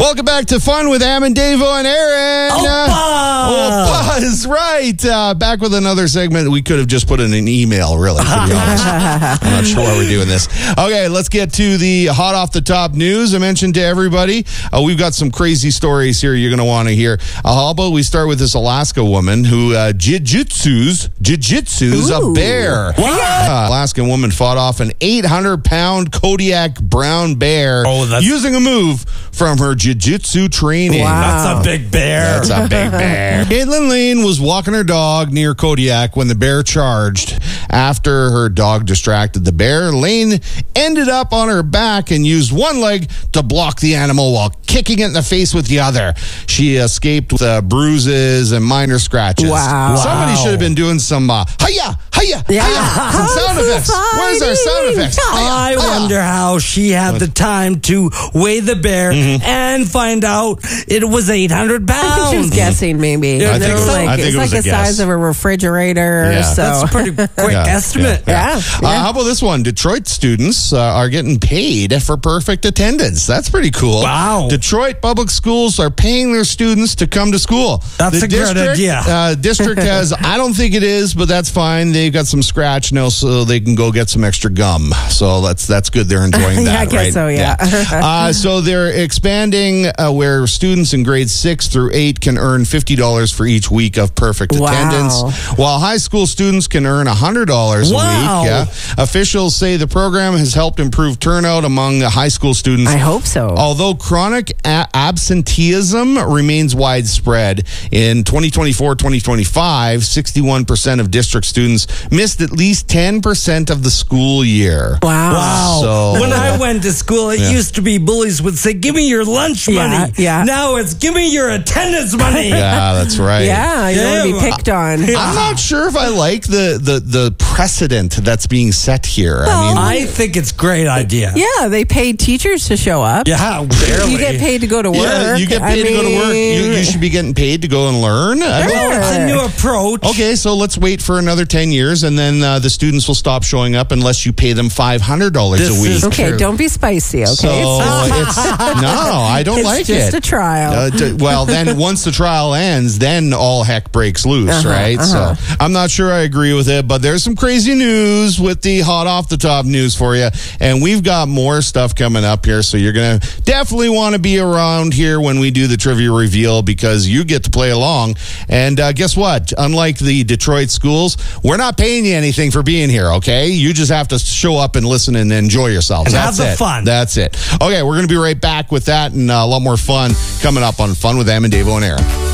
Welcome back to Fun with Am and Davo and Aaron. Opa is right. Back with another segment. We could have just put in an email, really, to be honest. I'm not sure why we're doing this. Okay, let's get to the hot off the top news. I mentioned to everybody, we've got some crazy stories here you're going to want to hear. How about we start with this Alaska woman who jiu-jitsu's a bear. Alaskan woman fought off an 800-pound Kodiak brown bear using a move from her jiu-jitsu training. Wow. That's a big bear. That's a big bear. Caitlin Lane was walking her dog near Kodiak when the bear charged. After her dog distracted the bear, Lane ended up on her back and used one leg to block the animal while kicking it in the face with the other. She escaped with bruises and minor scratches. Wow. Somebody should have been doing some hiya, hiya, hiya, some sound effects. Where's our sound effects? I wonder how she had the time to weigh the bear and find out it was 800 pounds. I think she was guessing, maybe. I think so. I think it's it was like the size of a refrigerator. Yeah. So. That's a pretty quick estimate. Yeah. How about this one? Detroit students are getting paid for perfect attendance. That's pretty cool. Wow. Detroit public schools are paying their students to come to school. That's a great idea. District has, I don't think it is, but that's fine. They've got some scratch now, so they can go get some extra gum. So that's good. They're enjoying that, I guess right? so, yeah. So they're expanding where students in grades 6 through 8 can earn $50 for each week of perfect attendance, while high school students can earn $100 a week. Yeah. Officials say the program has helped improve turnout among high school students. I hope so. Although chronic absenteeism remains widespread. In 2024-2025, 61% of district students missed at least 10% of the school year. Wow. So, when I went to school, it used to be bullies would say, give me your lunch money. Yeah. Now it's, give me your attendance money. Yeah, that's right. Yeah, you don't want to be picked on. I'm not sure if I like the precedent that's being set here. I think it's a great idea. Yeah, they paid teachers to show up. Yeah, barely. You get paid to go to work. Yeah, you get paid to go to work. You should be getting paid to go and learn. It's a new approach. Okay, so let's wait for another 10 years, and then the students will stop showing up unless you pay them $500 a week. Okay, don't be spicy, okay? So I don't like it. It's just a trial. Well, then once the trial ends, then all heck breaks loose, right? So I'm not sure I agree with it, but there's some crazy news with the hot off the top news for you, and we've got more stuff coming up here, so you're going to definitely want to be around here when we do the trivia reveal because you get to play along. And guess what? Unlike the Detroit schools, we're not paying you anything for being here, okay? You just have to show up and listen and enjoy yourselves. And That's have the it. fun. That's it. Okay, we're going to be right back with that and a lot more fun coming up on Fun with Am and Davo and Aaron.